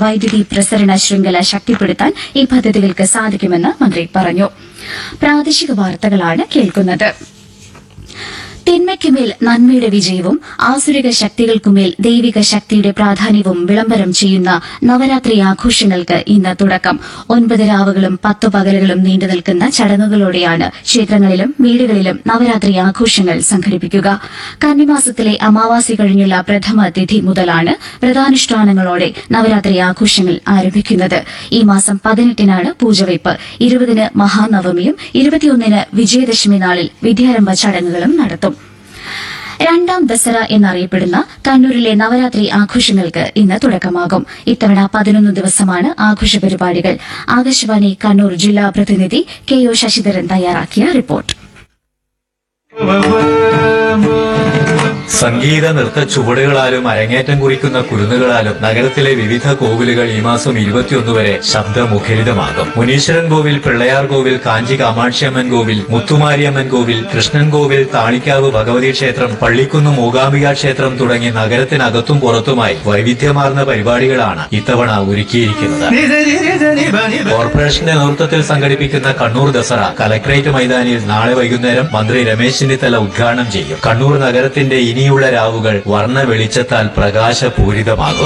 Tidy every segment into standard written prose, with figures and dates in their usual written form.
വൈദ്യുതി പ്രസരണ ശൃംഖല ശക്തിപ്പെടുത്താൻ ഈ പദ്ധതികൾക്ക് സാധിക്കുമെന്ന് മന്ത്രി പറഞ്ഞു. പ്രാദേശിക വാർത്തകളാണ് കേൾക്കുന്നത്. തിന്മയ്ക്കുമേൽ നന്മയുടെ വിജയവും ആസുരിക ശക്തികൾക്കുമേൽ ദൈവിക ശക്തിയുടെ പ്രാധാന്യവും വിളംബരം ചെയ്യുന്ന നവരാത്രി ആഘോഷങ്ങൾക്ക് ഇന്ന് തുടക്കം. 9 രാവുകളും 10 പകലുകളും നീണ്ടുനിൽക്കുന്ന ചടങ്ങുകളോടെയാണ് ക്ഷേത്രങ്ങളിലും വീടുകളിലും നവരാത്രി ആഘോഷങ്ങൾ സംഘടിപ്പിക്കുക. കന്നിമാസത്തിലെ അമാവാസി കഴിഞ്ഞുള്ള പ്രഥമ തിഥി മുതലാണ് വ്രതാനുഷ്ഠാനങ്ങളോടെ നവരാത്രി ആഘോഷങ്ങൾ ആരംഭിക്കുന്നത്. ഈ മാസം 18-നാണ് പൂജവയ്പ്, 20-ന് മഹാനവമിയും 21-ന് വിജയദശമി നാളിൽ വിദ്യാരംഭ ചടങ്ങുകളും നടത്തും. രണ്ടാം ദസറ എന്നറിയപ്പെടുന്ന കണ്ണൂരിലെ നവരാത്രി ആഘോഷങ്ങൾക്ക് ഇന്ന് തുടക്കമാകും. ഇത്തവണ 11 ദിവസമാണ് ആഘോഷ പരിപാടികൾ. ആകാശവാണി കണ്ണൂർ ജില്ലാ പ്രതിനിധി കെ.ഒ. ശശിധരൻ തയ്യാറാക്കിയ റിപ്പോർട്ട്. സംഗീത നൃത്ത ചുവടുകളാലും അരങ്ങേറ്റം കുറിക്കുന്ന കുരുന്നുകളാലും നഗരത്തിലെ വിവിധ കോവിലുകൾ ഈ മാസം 21 വരെ ശബ്ദമുഖരിതമാകും. മുനീശ്വരൻ കോവിൽ, പിള്ളയാർ കോവിൽ, കാഞ്ചി കാമാക്ഷിയമ്മൻ കോവിൽ, മുത്തുമാരിയമ്മൻ കോവിൽ, കൃഷ്ണൻ കോവിൽ, താളിക്കാവ് ഭഗവതി ക്ഷേത്രം, പള്ളിക്കുന്ന് മൂകാംബിക ക്ഷേത്രം തുടങ്ങി നഗരത്തിനകത്തും പുറത്തുമായി വൈവിധ്യമാർന്ന പരിപാടികളാണ് ഇത്തവണ ഒരുക്കിയിരിക്കുന്നത്. കോർപ്പറേഷന്റെ നേതൃത്വത്തിൽ സംഘടിപ്പിക്കുന്ന കണ്ണൂർ ദസറ കലക്ടറേറ്റ് മൈതാനിയിൽ നാളെ വൈകുന്നേരം മന്ത്രി രമേശ് ചെന്നിത്തല ഉദ്ഘാടനം ചെയ്യും. കണ്ണൂർ നഗരത്തിന്റെ ഇനിയുള്ള രാവുകൾ വർണ്ണ വെളിച്ചത്താൽ പ്രകാശപൂരിതമാകും.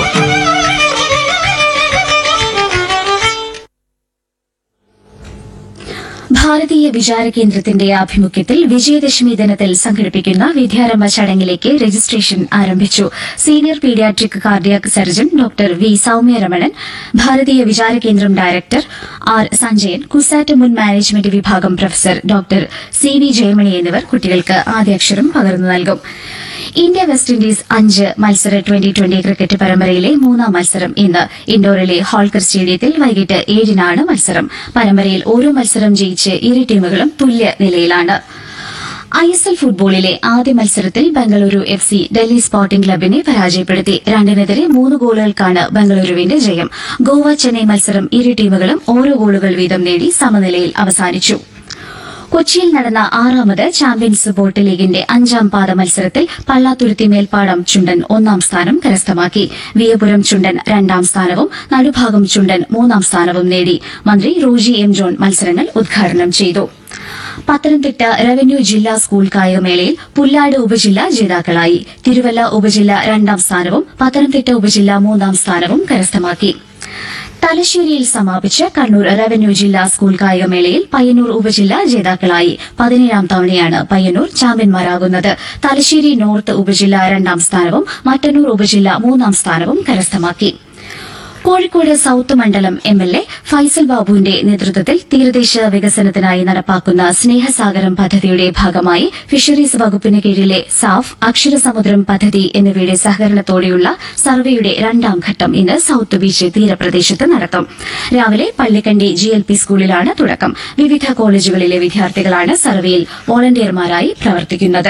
ഭാരതീയ വിചാരകേന്ദ്രത്തിന്റെ ആഭിമുഖ്യത്തിൽ വിജയദശമി ദിനത്തിൽ സംഘടിപ്പിക്കുന്ന വിദ്യാരംഭ ചടങ്ങിലേക്ക് രജിസ്ട്രേഷൻ ആരംഭിച്ചു. Senior paediatric cardiac surgeon doctor V സൌമ്യരമണൻ, ഭാരതീയ വിചാരകേന്ദ്രം ഡയറക്ടർ ആർ സഞ്ജയൻ, കുസാറ്റ് മുൻ മാനേജ്മെന്റ് വിഭാഗം professor doctor C V Jayamani എന്നിവർ കുട്ടികൾക്ക് ആദ്യാക്ഷരം പകർന്നു നൽകും. ഇന്ത്യ വെസ്റ്റ് ഇൻഡീസ് 5 മത്സര 2020 ക്രിക്കറ്റ് പരമ്പരയിലെ 3-ാം മത്സരം ഇന്ന് ഇൻഡോറിലെ ഹോൾക്കർ സ്റ്റേഡിയത്തിൽ വൈകിട്ട് 7-നാണ് മത്സരം. പരമ്പരയിൽ ഓരോ മത്സരം ജയിച്ച് ഇരു ടീമുകളും തുല്യ നിലയിലാണ്. ISL ഫുട്ബോളിലെ ആദ്യ മത്സരത്തിൽ ബംഗളൂരു FC ഡൽഹി സ്പോർട്ടിംഗ് ക്ലബിനെ പരാജയപ്പെടുത്തി. 2-നെതിരെ 3 ഗോളുകൾക്കാണ് ബംഗളൂരുവിന്റെ ജയം. ഗോവ ചെന്നൈ മത്സരം ഇരു ടീമുകളും ഓരോ ഗോളുകൾ വീതം നേടി സമനിലയിൽ അവസാനിച്ചു. കൊച്ചിയിൽ നടന്ന 6ാമത് ചാമ്പ്യൻസ് ബോട്ട് ലീഗിന്റെ 5ാം പാദ മത്സരത്തിൽ പള്ളാത്തുരുത്തി മേൽപ്പാടം ചുണ്ടൻ 1-ാം സ്ഥാനം കരസ്ഥമാക്കി. വിയപുരം ചുണ്ടൻ 2-ാം സ്ഥാനവും നടുഭാഗം ചുണ്ടൻ 3-ാം സ്ഥാനവും നേടി. മന്ത്രി റോജി എം ജോൺ മത്സരങ്ങൾ ഉദ്ഘാടനം ചെയ്തു. പത്തനംതിട്ട റവന്യൂ ജില്ലാ സ്കൂൾ കായികമേളയിൽ പുല്ലാട് ഉപജില്ല ജേതാക്കളായി. തിരുവല്ല ഉപജില്ല 2-ാം സ്ഥാനവും പത്തനംതിട്ട ഉപജില്ല 3-ാം സ്ഥാനവും കരസ്ഥമാക്കി. തലശ്ശേരിയിൽ സമാപിച്ച കണ്ണൂർ റവന്യൂ ജില്ലാ സ്കൂൾ കായികമേളയിൽ പയ്യന്നൂർ ഉപജില്ല ജേതാക്കളായി. 17-ാം തവണയാണ് പയ്യന്നൂർ ചാമ്പ്യന്മാരാകുന്നത്. തലശ്ശേരി നോർത്ത് ഉപജില്ല 2-ാം സ്ഥാനവും മട്ടന്നൂർ ഉപജില്ല 3-ാം സ്ഥാനവും കരസ്ഥമാക്കി. കോഴിക്കോട് സൌത്ത് മണ്ഡലം MLA ഫൈസൽ ബാബുവിന്റെ നേതൃത്വത്തിൽ തീരദേശ വികസനത്തിനായി നടപ്പാക്കുന്ന സ്നേഹസാഗരം പദ്ധതിയുടെ ഭാഗമായി ഫിഷറീസ് വകുപ്പിന് കീഴിലെ സാഫ്, അക്ഷരസമുദ്രം പദ്ധതി എന്നിവയുടെ സഹകരണത്തോടെയുള്ള സർവേയുടെ 2ാം ഘട്ടം ഇന്ന് സൌത്ത് ബീച്ച് തീരപ്രദേശത്ത് നടത്തും. രാവിലെ പള്ളിക്കണ്ടി GLP സ്കൂളിലാണ് തുടക്കം. വിവിധ കോളേജുകളിലെ വിദ്യാർത്ഥികളാണ് സർവേയിൽ വോളണ്ടിയർമാരായി പ്രവർത്തിക്കുന്നത്.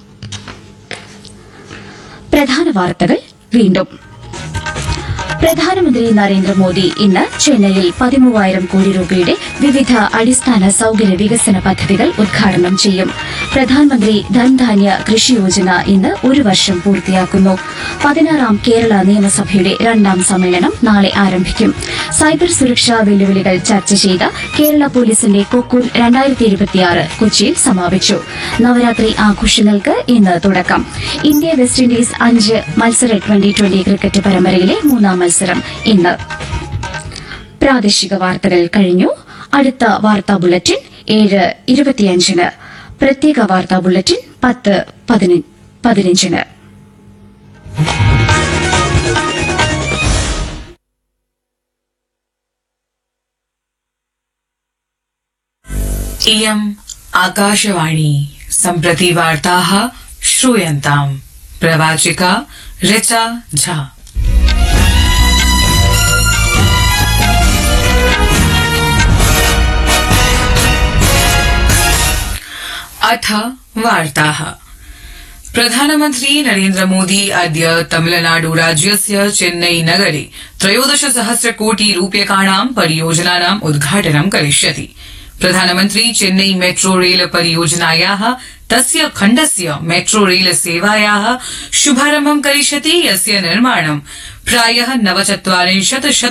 പ്രധാന വാർത്തകൾ വീണ്ടും. പ്രധാനമന്ത്രി നരേന്ദ്രമോദി ഇന്ന് ചെന്നൈയിൽ 13,000 കോടി രൂപയുടെ വിവിധ അടിസ്ഥാന സൌകര്യ വികസന പദ്ധതികൾ ഉദ്ഘാടനം ചെയ്യും. പ്രധാനമന്ത്രി ധൻധാന്യ കൃഷി യോജന ഇന്ന് 1 വർഷം പൂർത്തിയാക്കുന്നു. 16ാം കേരള നിയമസഭയുടെ 2ാം സമ്മേളനം നാളെ ആരംഭിക്കും. സൈബർ സുരക്ഷാ വെല്ലുവിളികൾ ചർച്ച ചെയ്ത കേരള പോലീസിന്റെ കൊക്കൂൻ 2026 കൊച്ചിയിൽ സമാപിച്ചു. നവരാത്രി ആഘോഷങ്ങൾക്ക് ഇന്ന് തുടക്കം. ഇന്ത്യ വെസ്റ്റ് ഇൻഡീസ് 5 മത്സര 2020 ക്രിക്കറ്റ് പരമ്പരയിലെ 3-ാം മത്സരം ഇന്ന്. പ്രാദേശിക വാർത്തകൾ കഴിഞ്ഞു. അടുത്ത വാർത്താ ബുള്ളറ്റിൻ 7:25-ന്. പ്രത്യേക വാർത്താ ബുള്ളറ്റിൻ 10:15-ന്. इयम् आकाशवाणी. सम्प्रति वार्ताः श्रूयन्ताम्. प्रवाचिका ऋचा झा. अथ वार्ताः. प्रधानमन्त्री नरेन्द्र मोदी अद्य तमिलनाडु राज्यस्य चेन्नई नगरे 13,000 कोटि रूप्यकाणां परियोजनानाम् उद्घाटनं करिष्यति. प्रधानमन्त्री चेन्नई मेट्रो रेल परियोजनायाः तस्य खण्डस्य मेट्रो रेल सेवायाः शुभारम्भं करिष्यति, यस्य निर्माणं प्रायः 49